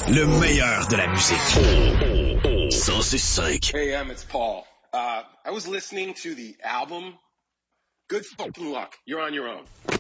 Le meilleur de la musique. 106.5. Hey, it's Paul. I was listening to the album Good Fucking Luck. You're on your own.